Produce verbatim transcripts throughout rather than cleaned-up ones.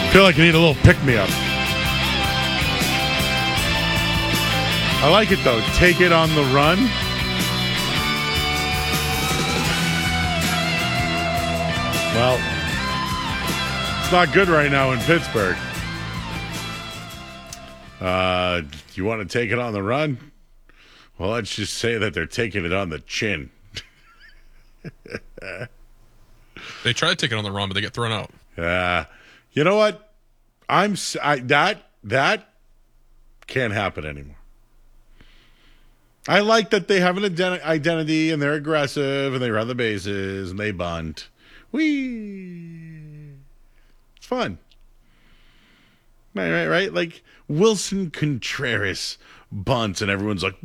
feel like I need a little pick-me-up. I like it, though. Take it on the run. Well, it's not good right now in Pittsburgh. Uh, you want to take it on the run? Well, let's just say that they're taking it on the chin. They try to take it on the run, but they get thrown out. Uh, you know what? I'm I, that that can't happen anymore. I like that they have an ident- identity and they're aggressive and they run the bases and they bunt. Whee! It's fun. Right, right, right? Like Wilson Contreras bunts and everyone's like,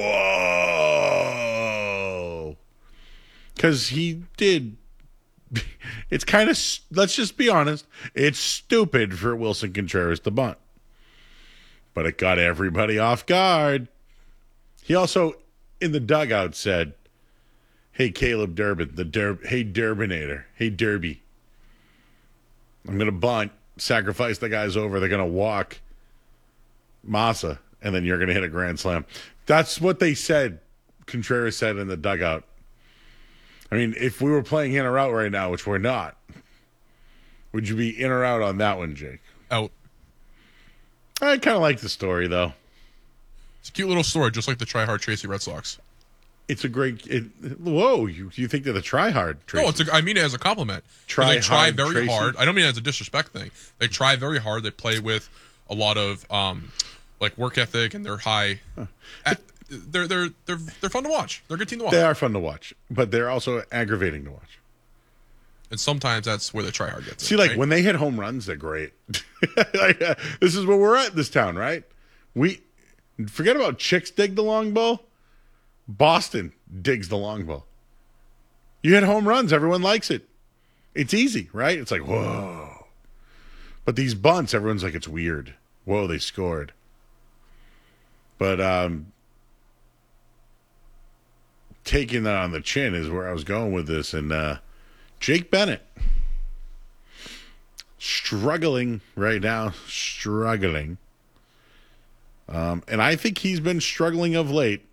whoa. Because he did. It's kind of, let's just be honest, it's stupid for Wilson Contreras to bunt. But it got everybody off guard. He also, in the dugout, said, hey, Caleb Durbin, the Dur- hey, Durbinator, hey, Derby. I'm going to bunt, sacrifice the guys over. They're going to walk Massa, and then you're going to hit a grand slam. That's what they said, Contreras said in the dugout. I mean, if we were playing in or out right now, which we're not, would you be in or out on that one, Jake? Out. I kind of like the story, though. It's a cute little story, just like the Try Hard Tracy Red Sox. It's a great. It, whoa, you you think they're the try hard? Tracy? No, it's a, I mean it as a compliment. Try they try hard, very Tracy. hard. I don't mean it as a disrespect thing. They try very hard. They play with a lot of um, like work ethic, and they're high. Huh. At, they're they're they're they're fun to watch. They're a good team to watch. They are fun to watch, but they're also aggravating to watch. And sometimes that's where the try hard gets. See, it, like right? when they hit home runs, they're great. Like, uh, this is where we're at in this town, right? We forget about chicks dig the long ball. Boston digs the long ball. You hit home runs, everyone likes it. It's easy, right? It's like, whoa. But these bunts, everyone's like, it's weird. Whoa, they scored. But um, taking that on the chin is where I was going with this. And uh, Jake Bennett, struggling right now, struggling. Um, and I think he's been struggling of late.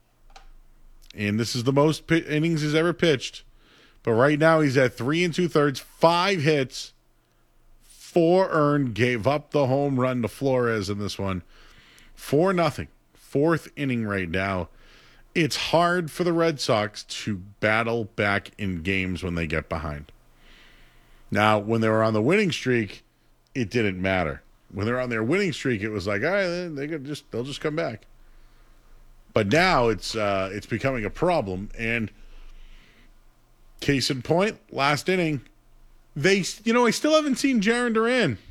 And this is the most pit- innings he's ever pitched. But right now he's at three and two thirds, five hits, four earned, gave up the home run to Flores in this one. Four nothing. Fourth inning right now. It's hard for the Red Sox to battle back in games when they get behind. Now, when they were on the winning streak, it didn't matter. When they're on their winning streak, it was like, all right, they could just they'll just come back. But now it's uh, it's becoming a problem, and case in point, last inning, they you know I still haven't seen Jarren Duran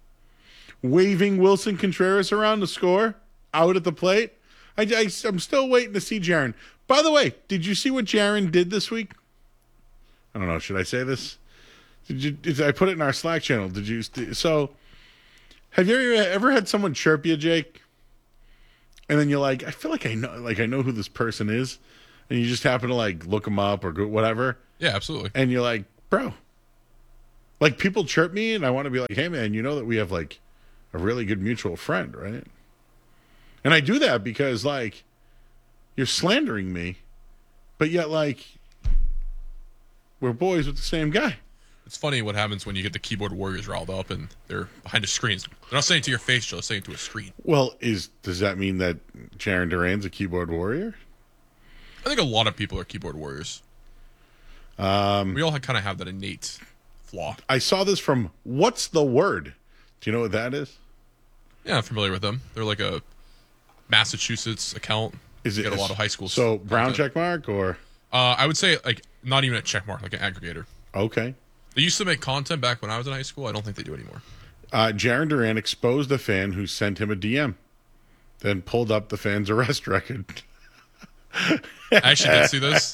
waving Wilson Contreras around to score out at the plate. I, I I'm still waiting to see Jarren. By the way, did you see what Jarren did this week? I don't know. Should I say this? Did you? Did I put it in our Slack channel? Did you? So, have you ever had someone chirp you, Jake? And then you're like, I feel like I know, like I know who this person is, and you just happen to like look them up or go, whatever. Yeah, absolutely. And you're like, bro, like people chirp me, and I want to be like, hey man, you know that we have like a really good mutual friend, right? And I do that because like you're slandering me, but yet like we're boys with the same guy. It's funny what happens when you get the keyboard warriors riled up and they're behind a screen. They're not saying it to your face, Joe. They're saying it to a screen. Well, is does that mean that Jarren Duran's a keyboard warrior? I think a lot of people are keyboard warriors. Um, we all kind of have that innate flaw. I saw this from What's the Word? Do you know what that is? Yeah, I'm familiar with them. They're like a Massachusetts account. Is it get a lot of high schools? So brown check mark or? Uh, I would say like not even a check mark, like an aggregator. Okay. They used to make content back when I was in high school. I don't think they do anymore. Uh, Jarren Duran exposed a fan who sent him a D M, then pulled up the fan's arrest record. I actually did see this.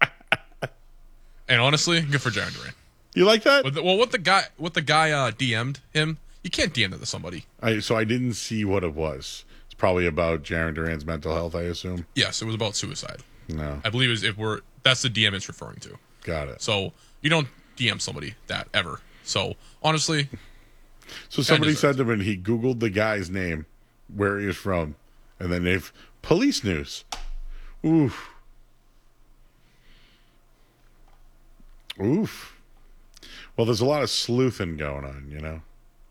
And honestly, good for Jarren Duran. You like that? The, well, what the guy what the guy uh, D M'd him, you can't D M that to somebody. I, so I didn't see what it was. It's probably about Jarren Duran's mental health, I assume. Yes, it was about suicide. No. I believe it was, if we're that's the D M it's referring to. Got it. So you don't D M somebody that ever. So honestly, So somebody deserved. said to him, and he Googled the guy's name, where he is from, and then they've police news. Oof. Oof. Well, there's a lot of sleuthing going on, you know.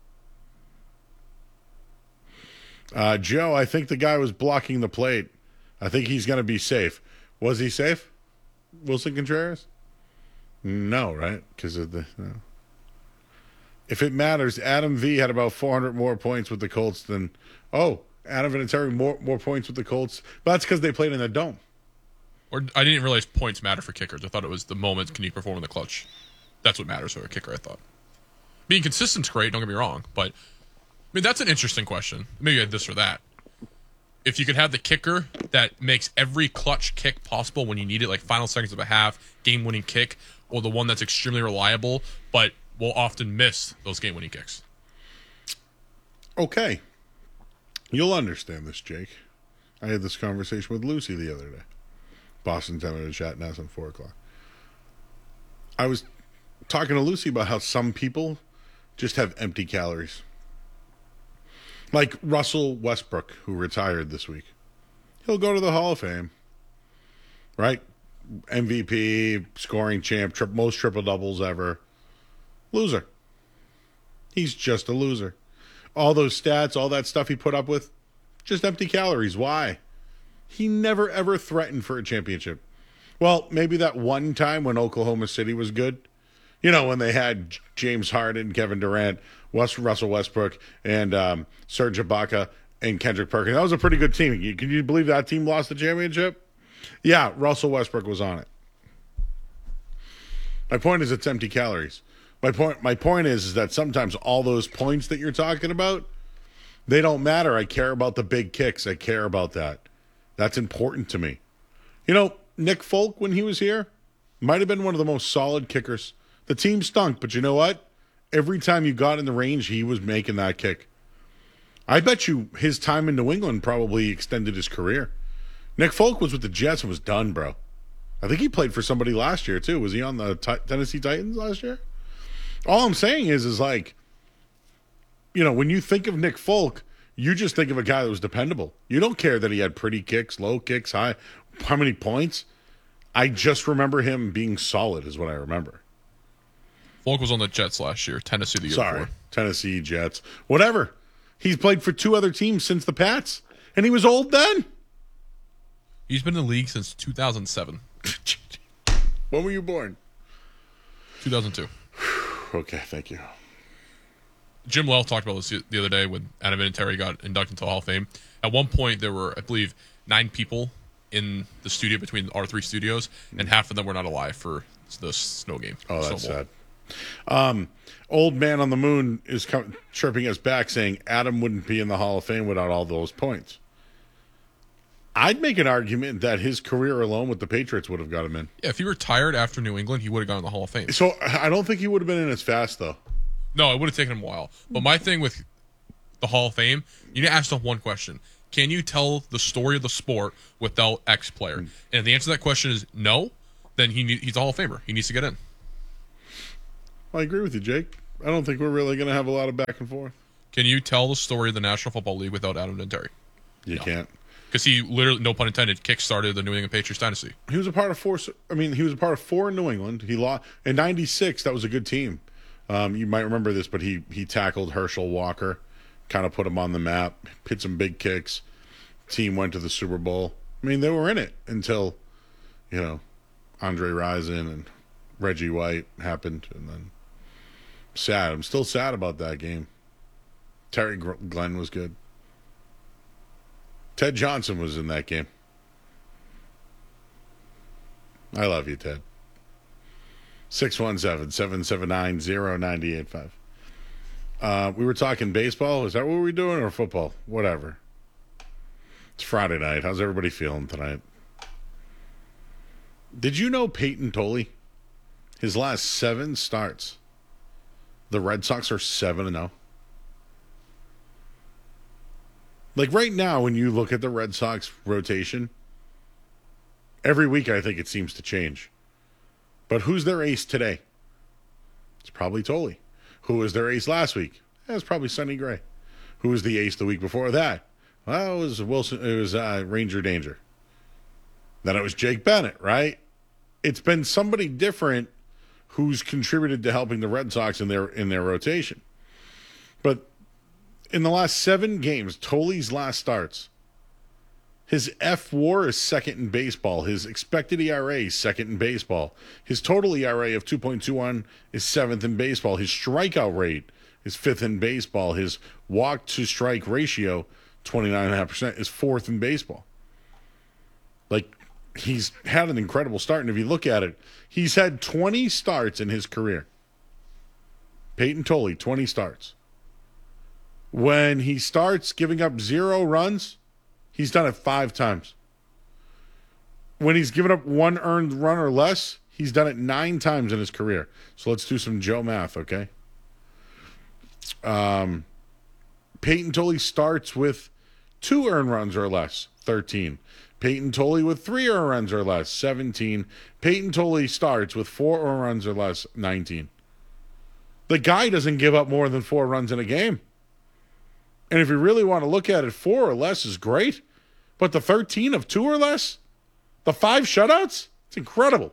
Uh, Joe, I think the guy was blocking the plate. I think he's going to be safe. Was he safe? Wilson Contreras? No, right? Because of the. No. If it matters, Adam V had about four hundred more points with the Colts than. Oh, Adam Vinatieri more more points with the Colts. But that's because they played in the dome. Or I didn't realize points matter for kickers. I thought it was the moment can you perform in the clutch. That's what matters for a kicker, I thought. Being consistent's great, don't get me wrong, but I mean that's an interesting question. Maybe I had this or that. If you could have the kicker that makes every clutch kick possible when you need it, like final seconds of a half, game-winning kick, or the one that's extremely reliable, but will often miss those game-winning kicks. Okay. You'll understand this, Jake. I had this conversation with Lucy the other day. Boston's having a chat now at four o'clock. I was talking to Lucy about how some people just have empty calories. Like Russell Westbrook, who retired this week. He'll go to the Hall of Fame. Right? M V P, scoring champ, tri- most triple doubles ever. Loser. He's just a loser. All those stats, all that stuff he put up with, just empty calories. Why? He never, ever threatened for a championship. Well, maybe that one time when Oklahoma City was good. You know, when they had James Harden, Kevin Durant, West, Russell Westbrook, and um, Serge Ibaka, and Kendrick Perkins. That was a pretty good team. Can you believe that team lost the championship? Yeah, Russell Westbrook was on it. My point is it's empty calories. My point my point is, is that sometimes all those points that you're talking about, they don't matter. I care about the big kicks. I care about that. That's important to me. You know, Nick Folk, when he was here, might have been one of the most solid kickers. The team stunk, but you know what? Every time you got in the range, he was making that kick. I bet you his time in New England probably extended his career. Nick Folk was with the Jets and was done, bro. I think he played for somebody last year, too. Was he on the t- Tennessee Titans last year? All I'm saying is, is like, you know, when you think of Nick Folk, you just think of a guy that was dependable. You don't care that he had pretty kicks, low kicks, high, how many points. I just remember him being solid is what I remember. Folk was on the Jets last year, Tennessee the year Sorry, before. Tennessee, Jets, whatever. He's played for two other teams since the Pats, and he was old then. He's been in the league since two thousand seven. When were you born? two thousand two. Okay, thank you. Jim Lell talked about this the other day when Adam Vinatieri got inducted into the Hall of Fame. At one point, there were, I believe, nine people in the studio between our three studios, and half of them were not alive for the snow game. Oh, that's Snow Bowl. sad. Um, old man on the moon is com- chirping us back saying Adam wouldn't be in the Hall of Fame without all those points. I'd make an argument that his career alone with the Patriots would have got him in. Yeah, if he retired after New England, he would have gone in the Hall of Fame. So I don't think he would have been in as fast, though. No, it would have taken him a while. But my thing with the Hall of Fame, you need to ask yourself one question. Can you tell the story of the sport without X player? And if the answer to that question is no, then he need, he's a Hall of Famer. He needs to get in. I agree with you, Jake. I don't think we're really going to have a lot of back and forth. Can you tell the story of the National Football League without Adam Vinatieri? You No. can't. Because he literally, no pun intended, kick-started the New England Patriots dynasty. He was a part of four. I mean, he was a part of four in New England. He lost in ninety-six. That was a good team. Um, you might remember this, but he he tackled Herschel Walker, kind of put him on the map, hit some big kicks. Team went to the Super Bowl. I mean, they were in it until, you know, Andre Rison and Reggie White happened, and then sad. I'm still sad about that game. Terry Glenn was good. Ted Johnson was in that game. I love you, Ted. six one seven, seven seven nine, zero nine eight five. Uh, we were talking baseball. Is that what we're doing, or football? Whatever. It's Friday night. How's everybody feeling tonight? Did you know Peyton Tolley? His last seven starts, the Red Sox are seven and oh. Like right now, when you look at the Red Sox rotation, every week I think it seems to change. But who's their ace today? It's probably Tolley. Who was their ace last week? That's probably Sonny Gray. Who was the ace the week before that? Well, it was Wilson. It was uh, Ranger Danger. Then it was Jake Bennett, right? It's been somebody different who's contributed to helping the Red Sox in their in their rotation. But in the last seven games, Tolley's last starts, his F WAR is second in baseball. His expected E R A is second in baseball. His total E R A of two point two one is seventh in baseball. His strikeout rate is fifth in baseball. His walk-to-strike ratio, twenty-nine point five percent, is fourth in baseball. Like, he's had an incredible start, and if you look at it, he's had twenty starts in his career. Peyton Tolley, twenty starts. When he starts giving up zero runs, he's done it five times. When he's given up one earned run or less, he's done it nine times in his career. So let's do some Joe math, okay? Um, Peyton Tolley starts with two earned runs or less, thirteen. Peyton Tolley with three earned runs or less, seventeen. Peyton Tolley starts with four earned runs or less, nineteen. The guy doesn't give up more than four runs in a game. And if you really want to look at it, four or less is great. But the thirteen of two or less, the five shutouts, it's incredible.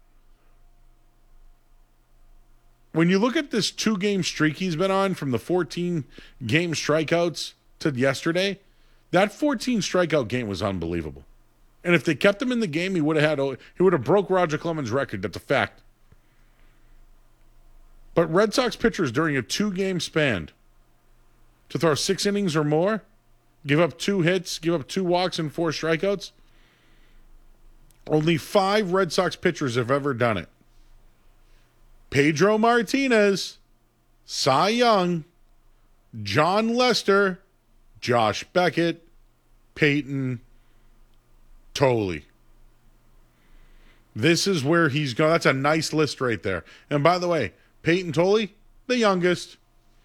When you look at this two-game streak he's been on from the fourteen-game strikeouts to yesterday, that fourteen-strikeout game was unbelievable. And if they kept him in the game, he would have had he would have broke Roger Clemens' record. That's a fact. But Red Sox pitchers during a two-game span to throw six innings or more, give up two hits, give up two walks and four strikeouts, only five Red Sox pitchers have ever done it. Pedro Martinez, Cy Young, John Lester, Josh Beckett, Peyton Tolley. This is where he's going. That's a nice list right there. And by the way, Peyton Tolley, the youngest.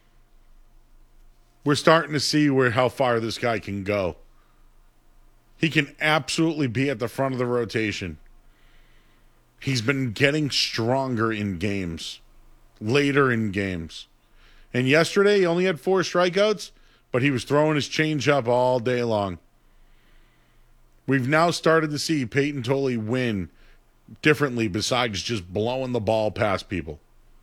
We're starting to see where how far this guy can go. He can absolutely be at the front of the rotation. He's been getting stronger in games, later in games. And yesterday, he only had four strikeouts, but he was throwing his changeup all day long. We've now started to see Peyton Tolley win differently besides just blowing the ball past people.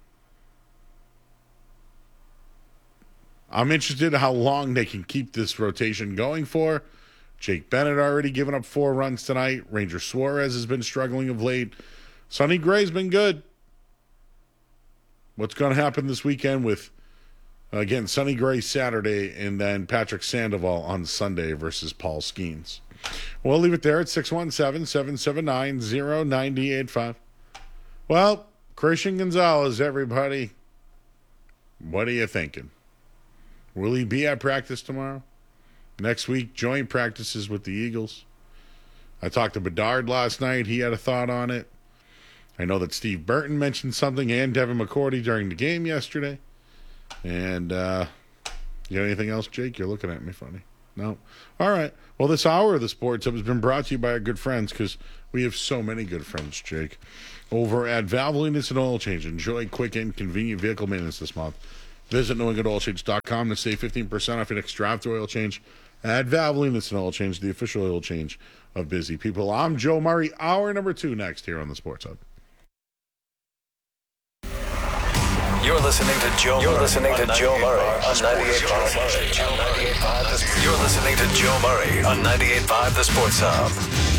I'm interested in how long they can keep this rotation going for. Jake Bennett already given up four runs tonight. Ranger Suarez has been struggling of late. Sonny Gray's been good. What's going to happen this weekend with, again, Sonny Gray Saturday and then Patrick Sandoval on Sunday versus Paul Skeens? We'll leave it there at six one seven, seven seven nine, zero nine eight five. Well, Christian Gonzalez, everybody, what are you thinking? Will he be at practice tomorrow? Next week, joint practices with the Eagles. I talked to Bedard last night. He had a thought on it. I know that Steve Burton mentioned something and Devin McCourty during the game yesterday. And uh, you got anything else, Jake? You're looking at me funny. No? All right. Well, this hour of the Sports Hub has been brought to you by our good friends because we have so many good friends, Jake. Over at Valvoline Instant Oil Change. Enjoy quick and convenient vehicle maintenance this month. Visit new england oil change dot com to save fifteen percent off your next draft oil change. At Valvoline Instant Oil Change, the official oil change of busy people. I'm Joe Murray. Hour number two next here on the Sports Hub. You're listening to Joe. You're Murray listening to Joe Murray on ninety-eight point five. You're listening to Joe Murray on ninety-eight point five The Sports Hub.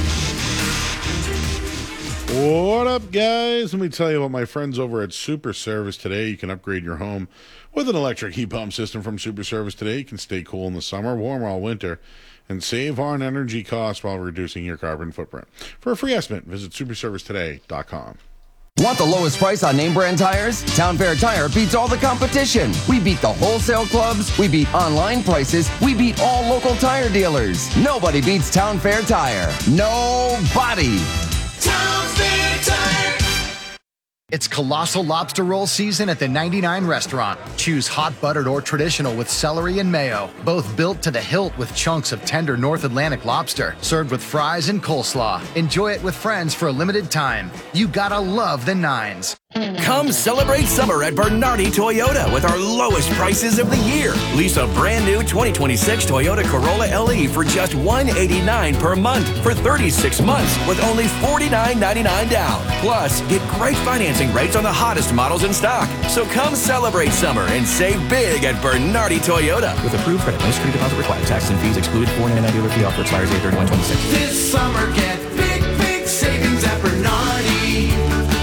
What up, guys? Let me tell you about my friends over at Super Service today. You can upgrade your home with an electric heat pump system from Super Service today. You can stay cool in the summer, warm all winter, and save on energy costs while reducing your carbon footprint. For a free estimate, visit super service today dot com. Want the lowest price on name brand tires? Town Fair Tire beats all the competition. We beat the wholesale clubs. We beat online prices. We beat all local tire dealers. Nobody beats Town Fair Tire. Nobody. Town Fair Tire. It's colossal lobster roll season at the ninety-nine restaurant. Choose hot buttered or traditional with celery and mayo. Both built to the hilt with chunks of tender North Atlantic lobster. Served with fries and coleslaw. Enjoy it with friends for a limited time. You gotta love the nines. Come celebrate summer at Bernardi Toyota with our lowest prices of the year. Lease a brand new twenty twenty-six Toyota Corolla L E for just one hundred eighty-nine dollars per month for thirty-six months with only forty-nine ninety-nine down. Plus, get great financing rates on the hottest models in stock. So come celebrate summer and save big at Bernardi Toyota. With approved credit, no security deposit required. Tax and fees excluded. four ninety-nine dealer fee offer expires eight thirty-one twenty-six. This summer, get big, big savings at Bernardi.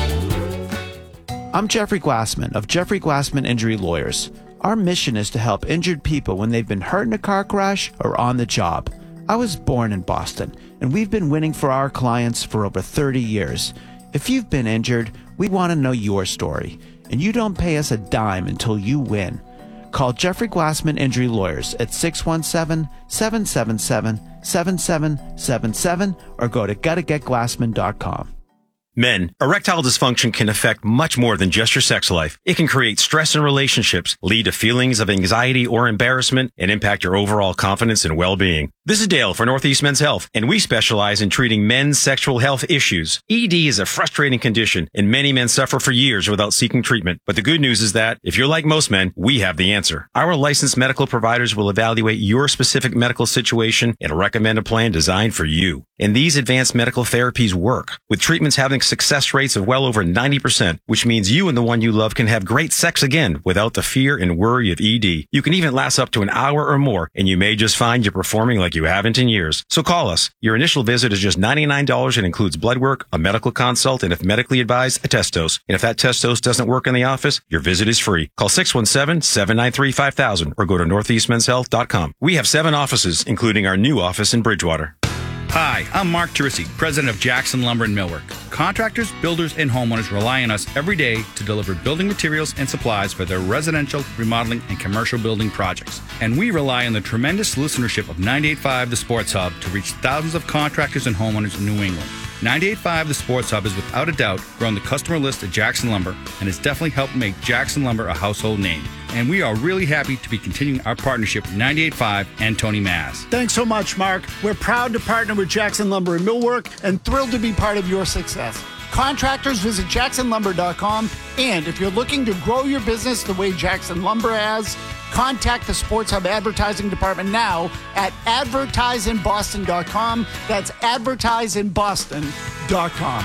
I'm Jeffrey Glassman of Jeffrey Glassman Injury Lawyers. Our mission is to help injured people when they've been hurt in a car crash or on the job. I was born in Boston, and we've been winning for our clients for over thirty years. If you've been injured, we want to know your story, and you don't pay us a dime until you win. Call Jeffrey Glassman Injury Lawyers at six one seven, seven seven seven, seven seven seven seven or go to gotta get glassman dot com. Men, erectile dysfunction can affect much more than just your sex life. It can create stress in relationships, lead to feelings of anxiety or embarrassment, and impact your overall confidence and well-being. This is Dale for Northeast Men's Health, and we specialize in treating men's sexual health issues. E D is a frustrating condition, and many men suffer for years without seeking treatment. But the good news is that, if you're like most men, we have the answer. Our licensed medical providers will evaluate your specific medical situation and recommend a plan designed for you. And these advanced medical therapies work, with treatments having success rates of well over ninety percent, which means you and the one you love can have great sex again without the fear and worry of E D. You can even last up to an hour or more, and you may just find you're performing like you haven't in years. So call us. Your initial visit is just ninety-nine dollars and includes blood work, a medical consult, and if medically advised, a test dose. And if that test dose doesn't work in the office, your visit is free. Call six one seven, seven nine three, five thousand or go to northeast men's health dot com. We have seven offices, including our new office in Bridgewater. Hi, I'm Mark Teresi, president of Jackson Lumber and Millwork. Contractors, builders, and homeowners rely on us every day to deliver building materials and supplies for their residential, remodeling, and commercial building projects. And we rely on the tremendous listenership of ninety-eight point five The Sports Hub to reach thousands of contractors and homeowners in New England. ninety-eight point five The Sports Hub is without a doubt grown the customer list at Jackson Lumber and has definitely helped make Jackson Lumber a household name. And we are really happy to be continuing our partnership with ninety-eight point five and Tony Maz. Thanks so much, Mark. We're proud to partner with Jackson Lumber and Millwork and thrilled to be part of your success. Contractors, visit jackson lumber dot com. And if you're looking to grow your business the way Jackson Lumber has, contact the Sports Hub Advertising Department now at advertise in boston dot com. That's advertise in boston dot com.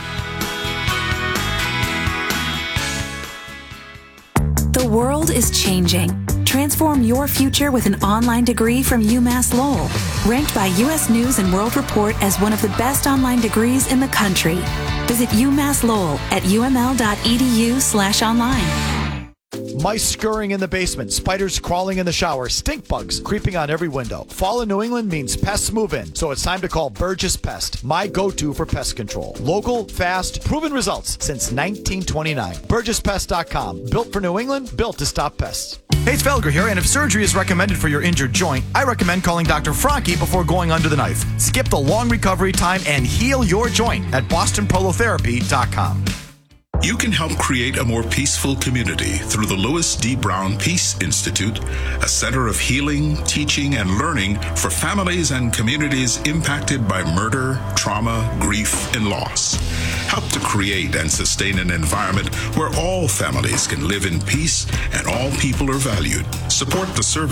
The world is changing. Transform your future with an online degree from UMass Lowell. Ranked by U S News and World Report as one of the best online degrees in the country. Visit UMass Lowell at uml.edu slash online. Mice scurrying in the basement, spiders crawling in the shower, stink bugs creeping on every window. Fall in New England means pests move in, so it's time to call Burgess Pest, my go-to for pest control. Local, fast, proven results since nineteen twenty-nine. burgess pest dot com. Built for New England, built to stop pests. Hey, it's Felger here, and if surgery is recommended for your injured joint, I recommend calling Doctor Franke before going under the knife. Skip the long recovery time and heal your joint at boston prolotherapy dot com. You can help create a more peaceful community through the Lewis D. Brown Peace Institute, a center of healing, teaching, and learning for families and communities impacted by murder, trauma, grief, and loss. Help to create and sustain an environment where all families can live in peace and all people are valued. Support the service